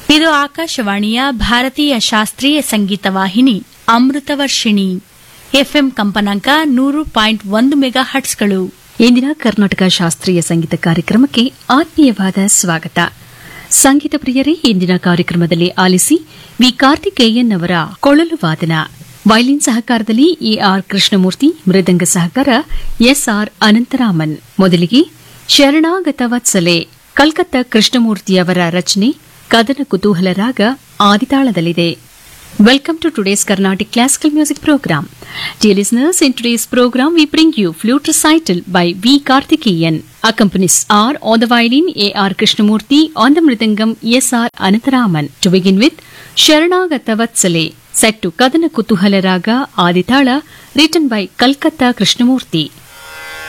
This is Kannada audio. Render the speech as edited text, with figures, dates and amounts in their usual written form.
ಇದು ಆಕಾಶವಾಣಿಯ ಭಾರತೀಯ ಶಾಸ್ತ್ರೀಯ ಸಂಗೀತ ವಾಹಿನಿ ಅಮೃತವರ್ಷಿಣಿ ಎಫ್ಎಂ ಕಂಪನಾಂಕ 100.1 ಮೆಗಾ ಹರ್ಟ್ಸ್ಗಳು. ಇಂದಿನ ಕರ್ನಾಟಕ ಶಾಸ್ತ್ರೀಯ ಸಂಗೀತ ಕಾರ್ಯಕ್ರಮಕ್ಕೆ ಆತ್ಮೀಯವಾದ ಸ್ವಾಗತ. ಸಂಗೀತ ಪ್ರಿಯರೇ, ಇಂದಿನ ಕಾರ್ಯಕ್ರಮದಲ್ಲಿ ಆಲಿಸಿ ವಿ ಕಾರ್ತಿಕೇಯನ್ ಅವರ ಕೊಳಲು ವಾದನ. ವೈಲಿನ್ ಸಹಕಾರದಲ್ಲಿ ಎಆರ್ ಕೃಷ್ಣಮೂರ್ತಿ, ಮೃದಂಗ ಸಹಕಾರ ಎಸ್ಆರ್ ಅನಂತರಾಮನ್. ಮೊದಲಿಗೆ ಶರಣಾಗತ ವತ್ಸಲೆ, ಕಲ್ಕತ್ತಾ ಕೃಷ್ಣಮೂರ್ತಿಯವರ ರಚನೆ, ಕದನ ಕುತೂಹಲ ರಾಗ ಆದಿತಾಳದಲ್ಲಿದೆ. Welcome to today's Carnatic Classical Music Program. Dear listeners, in today's program we bring you Flute Recital by V. Karthikeyan. Accompanies are on the violin A.R. Krishnamurti, on the mridangam S.R. Anantaraman. To begin with, Sharanagata Vatsale, set to Kadana Kutuhala Raga Adithala, written by Kalkata Krishnamurti.